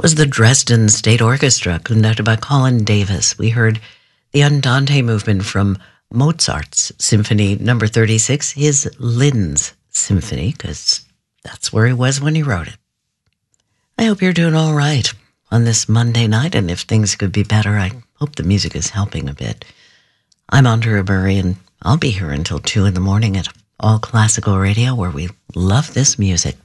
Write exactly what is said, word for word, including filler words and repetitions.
was the Dresden State Orchestra, conducted by Colin Davis. We heard the Andante movement from Mozart's Symphony Number thirty-six, his Linz Symphony, because that's where he was when he wrote it. I hope you're doing all right on this Monday night, and if things could be better, I hope the music is helping a bit. I'm Andrea Murray, and I'll be here until two in the morning at All Classical Radio, where we love this music.